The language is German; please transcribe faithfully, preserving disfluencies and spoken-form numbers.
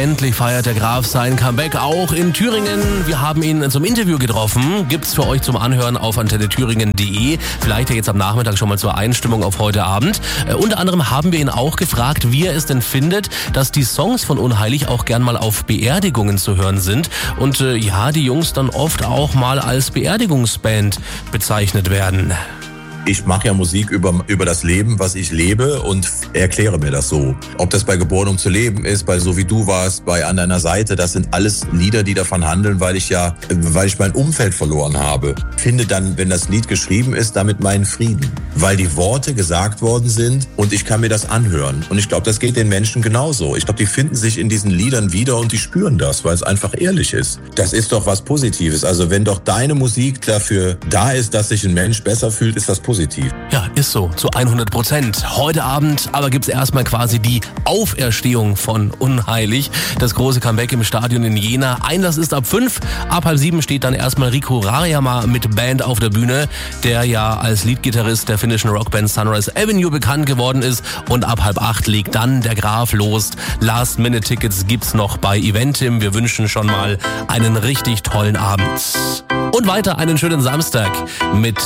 Endlich feiert der Graf sein Comeback auch in Thüringen. Wir haben ihn zum Interview getroffen. Gibt's für euch zum Anhören auf antenne thüringen punkt de. Vielleicht ja jetzt am Nachmittag schon mal zur Einstimmung auf heute Abend. Äh, unter anderem haben wir ihn auch gefragt, wie er es denn findet, dass die Songs von Unheilig auch gern mal auf Beerdigungen zu hören sind. Und äh, ja, die Jungs dann oft auch mal als Beerdigungsband bezeichnet werden. Ich mache ja Musik über, über das Leben, was ich lebe, und erkläre mir das so. Ob das bei Geboren um zu leben ist, bei So wie du warst, bei An deiner Seite, das sind alles Lieder, die davon handeln, weil ich ja, weil ich mein Umfeld verloren habe. Finde dann, wenn das Lied geschrieben ist, damit meinen Frieden. Weil die Worte gesagt worden sind und ich kann mir das anhören. Und ich glaube, das geht den Menschen genauso. Ich glaube, die finden sich in diesen Liedern wieder und die spüren das, weil es einfach ehrlich ist. Das ist doch was Positives. Also wenn doch deine Musik dafür da ist, dass sich ein Mensch besser fühlt, ist das positiv. Ja, ist so, zu hundert Prozent. Heute Abend aber gibt's erstmal quasi die Auferstehung von Unheilig. Das große Comeback im Stadion in Jena. Einlass ist ab fünf. Ab halb sieben steht dann erstmal Riku Rajamaa mit Band auf der Bühne, der ja als Leadgitarrist der finnischen Rockband Sunrise Avenue bekannt geworden ist. Und ab halb acht legt dann der Graf los. Last-Minute-Tickets gibt's noch bei Eventim. Wir wünschen schon mal einen richtig tollen Abend. Und weiter einen schönen Samstag mit